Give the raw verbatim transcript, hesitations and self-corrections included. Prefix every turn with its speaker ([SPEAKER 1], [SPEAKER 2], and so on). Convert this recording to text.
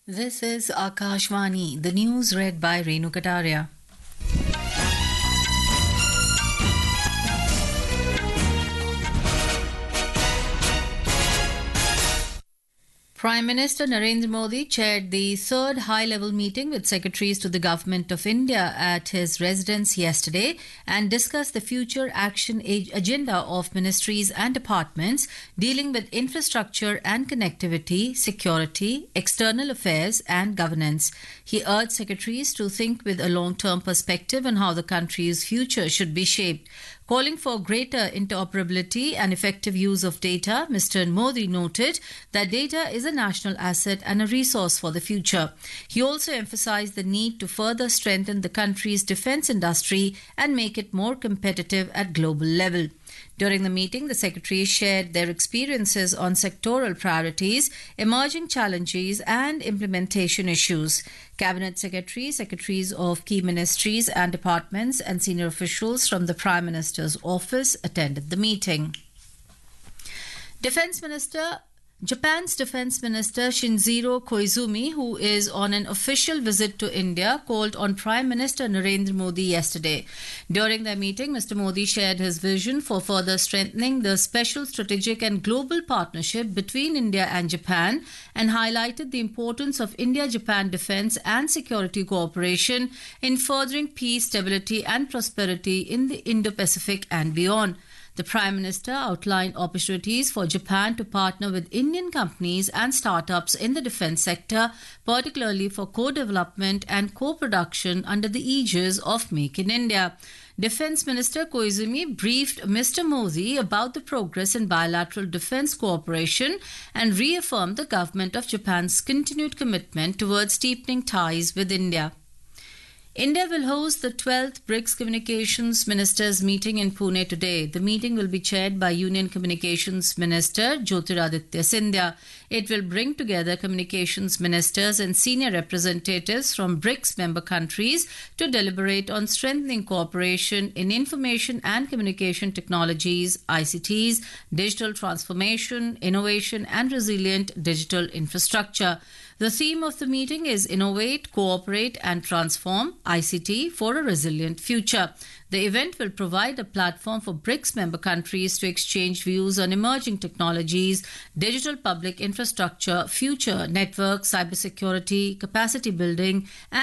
[SPEAKER 1] This is Akashvani, the news read by Renu Kataria. Prime Minister Narendra Modi chaired the third high-level meeting with secretaries to the Government of India at his residence yesterday and discussed the future action ag- agenda of ministries and departments dealing with infrastructure and connectivity, security, external affairs and governance. He urged secretaries to think with a long-term perspective on how the country's future should be shaped. Calling for greater interoperability and effective use of data, Mister Modi noted that data is a national asset and a resource for the future. He also emphasized the need to further strengthen the country's defense industry and make it more competitive at global level. During the meeting, the secretaries shared their experiences on sectoral priorities, emerging challenges, and implementation issues. Cabinet secretaries, secretaries of key ministries and departments, and senior officials from the Prime Minister's office attended the meeting. Defense Minister Japan's Defense Minister Shinjiro Koizumi, who is on an official visit to India, called on Prime Minister Narendra Modi yesterday. During their meeting, Mister Modi shared his vision for further strengthening the special strategic and global partnership between India and Japan and highlighted the importance of India-Japan defense and security cooperation in furthering peace, stability and prosperity in the Indo-Pacific and beyond. The Prime Minister outlined opportunities for Japan to partner with Indian companies and startups in the defense sector, particularly for co-development and co-production under the aegis of Make in India. Defense Minister Koizumi briefed Mister Modi about the progress in bilateral defense cooperation and reaffirmed the government of Japan's continued commitment towards deepening ties with India. India will host the twelfth BRICS Communications Ministers meeting in Pune today. The meeting will be chaired by Union Communications Minister Jyotiraditya Scindia. It will bring together communications ministers and senior representatives from BRICS member countries to deliberate on strengthening cooperation in information and communication technologies, I C Ts, digital transformation, innovation and resilient digital infrastructure. The theme of the meeting is Innovate, Cooperate and Transform I C T for a Resilient Future. The event will provide a platform for BRICS member countries to exchange views on emerging technologies, digital public infrastructure, future networks, cybersecurity, capacity building, and